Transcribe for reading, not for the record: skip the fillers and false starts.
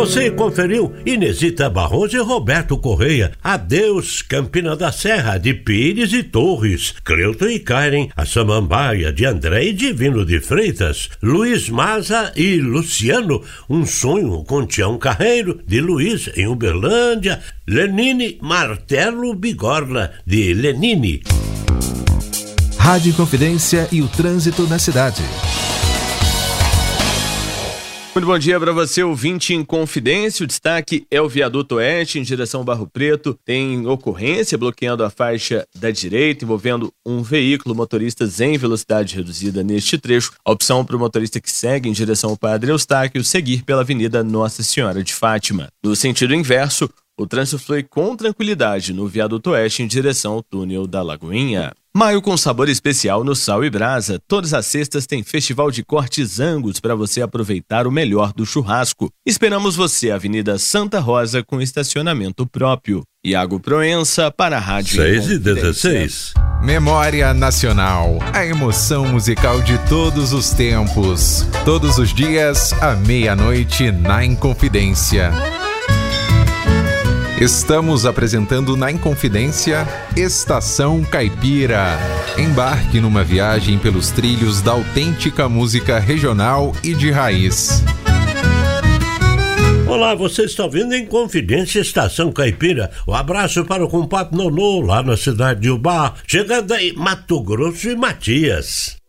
Você conferiu Inesita Barroso e Roberto Correia. Adeus, Campina da Serra, de Pires e Torres. Cleuton e Karen, a Samambaia, de André e Divino de Freitas. Luiz Maza e Luciano, Um Sonho com Tião Carreiro, de Luiz, em Uberlândia. Lenine, Martelo Bigorna, de Lenine. Rádio Inconfidência e o trânsito na cidade. Muito bom dia para você, ouvinte Inconfidência. O destaque é o Viaduto Oeste, em direção ao Barro Preto. Tem ocorrência bloqueando a faixa da direita, envolvendo um veículo, motoristas em velocidade reduzida neste trecho. A opção para o motorista que segue em direção ao Padre Eustáquio seguir pela Avenida Nossa Senhora de Fátima. No sentido inverso, o trânsito flui com tranquilidade no Viaduto Oeste em direção ao Túnel da Lagoinha. Maio com sabor especial no Sal e Brasa. Todas as sextas tem festival de cortes Angus para você aproveitar o melhor do churrasco. Esperamos você, Avenida Santa Rosa, com estacionamento próprio. Iago Proença para a Rádio 6:16. Memória Nacional, a emoção musical de todos os tempos. Todos os dias, à meia-noite, na Inconfidência. Estamos apresentando na Inconfidência Estação Caipira. Embarque numa viagem pelos trilhos da autêntica música regional e de raiz. Olá, você está ouvindo em Confidência Estação Caipira. Um abraço para o compadre Nonô, lá na cidade de Ubá. Chegando aí, Mato Grosso e Matias.